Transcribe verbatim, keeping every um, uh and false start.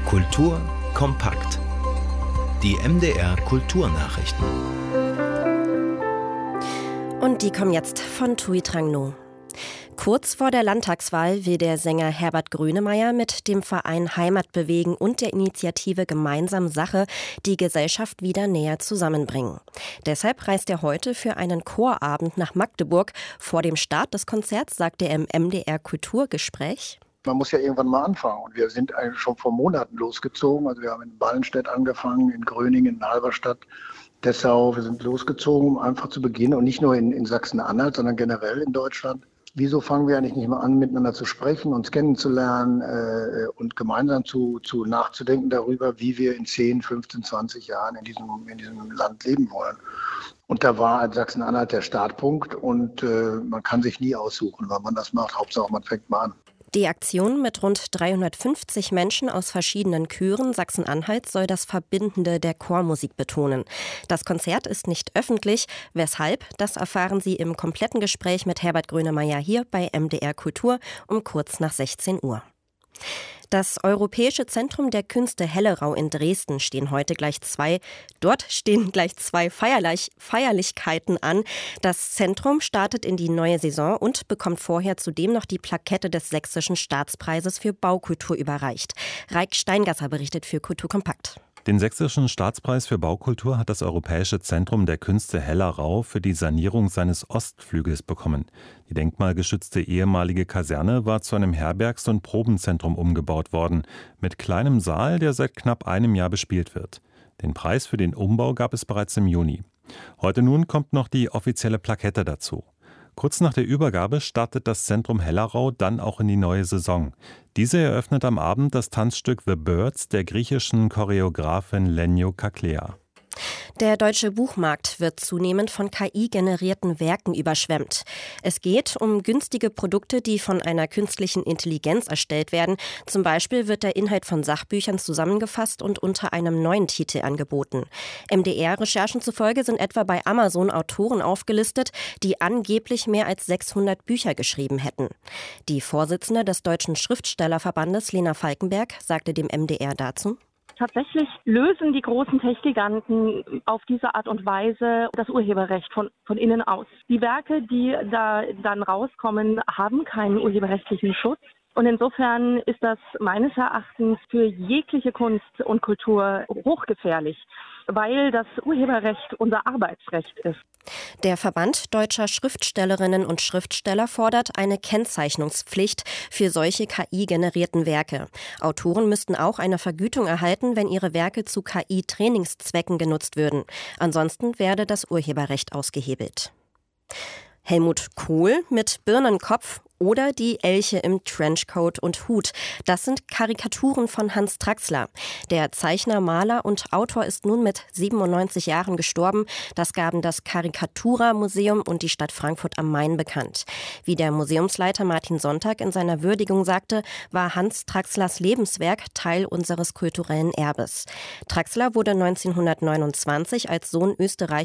Kultur kompakt. Die M D R Kulturnachrichten. Und die kommen jetzt von Tui Trang No. Kurz vor der Landtagswahl will der Sänger Herbert Grönemeyer mit dem Verein Heimatbewegen und der Initiative Gemeinsam Sache die Gesellschaft wieder näher zusammenbringen. Deshalb reist er heute für einen Chorabend nach Magdeburg. Vor dem Start des Konzerts sagt er im M D R Kulturgespräch: Man muss ja irgendwann mal anfangen. Und wir sind eigentlich schon vor Monaten losgezogen. Also wir haben in Ballenstedt angefangen, in Gröningen, in Halberstadt, Dessau. Wir sind losgezogen, um einfach zu beginnen. Und nicht nur in, in Sachsen-Anhalt, sondern generell in Deutschland. Wieso fangen wir eigentlich nicht mal an, miteinander zu sprechen, uns kennenzulernen äh, und gemeinsam zu, zu nachzudenken darüber, wie wir in zehn, fünfzehn, zwanzig Jahren in diesem, in diesem Land leben wollen. Und da war Sachsen-Anhalt der Startpunkt und äh, man kann sich nie aussuchen, wann man das macht. Hauptsache, man fängt mal an. Die Aktion mit rund dreihundertfünfzig Menschen aus verschiedenen Chören Sachsen-Anhalts soll das Verbindende der Chormusik betonen. Das Konzert ist nicht öffentlich. Weshalb? Das erfahren Sie im kompletten Gespräch mit Herbert Grönemeyer hier bei M D R Kultur um kurz nach sechzehn Uhr. Das Europäische Zentrum der Künste Hellerau in Dresden stehen heute gleich zwei, dort stehen gleich zwei Feierlich, Feierlichkeiten an. Das Zentrum startet in die neue Saison und bekommt vorher zudem noch die Plakette des Sächsischen Staatspreises für Baukultur überreicht. Raik Steingasser berichtet für Kultur Kompakt. Den Sächsischen Staatspreis für Baukultur hat das Europäische Zentrum der Künste Hellerau für die Sanierung seines Ostflügels bekommen. Die denkmalgeschützte ehemalige Kaserne war zu einem Herbergs- und Probenzentrum umgebaut worden, mit kleinem Saal, der seit knapp einem Jahr bespielt wird. Den Preis für den Umbau gab es bereits im Juni. Heute nun kommt noch die offizielle Plakette dazu. Kurz nach der Übergabe startet das Zentrum Hellerau dann auch in die neue Saison. Diese eröffnet am Abend das Tanzstück The Birds der griechischen Choreografin Lenio Kaklea. Der deutsche Buchmarkt wird zunehmend von K I-generierten Werken überschwemmt. Es geht um günstige Produkte, die von einer künstlichen Intelligenz erstellt werden. Zum Beispiel wird der Inhalt von Sachbüchern zusammengefasst und unter einem neuen Titel angeboten. M D R-Recherchen zufolge sind etwa bei Amazon Autoren aufgelistet, die angeblich mehr als sechshundert Bücher geschrieben hätten. Die Vorsitzende des Deutschen Schriftstellerverbandes, Lena Falkenberg, sagte dem M D R dazu: Tatsächlich lösen die großen Tech-Giganten auf diese Art und Weise das Urheberrecht von, von innen aus. Die Werke, die da dann rauskommen, haben keinen urheberrechtlichen Schutz. Und insofern ist das meines Erachtens für jegliche Kunst und Kultur hochgefährlich, weil das Urheberrecht unser Arbeitsrecht ist. Der Verband deutscher Schriftstellerinnen und Schriftsteller fordert eine Kennzeichnungspflicht für solche K I-generierten Werke. Autoren müssten auch eine Vergütung erhalten, wenn ihre Werke zu K I-Trainingszwecken genutzt würden. Ansonsten werde das Urheberrecht ausgehebelt. Helmut Kohl mit Birnenkopf oder die Elche im Trenchcoat und Hut. Das sind Karikaturen von Hans Traxler. Der Zeichner, Maler und Autor ist nun mit siebenundneunzig Jahren gestorben. Das gaben das Karikatura-Museum und die Stadt Frankfurt am Main bekannt. Wie der Museumsleiter Martin Sonntag in seiner Würdigung sagte, war Hans Traxlers Lebenswerk Teil unseres kulturellen Erbes. Traxler wurde neunzehnhundertneunundzwanzig als Sohn österreichischer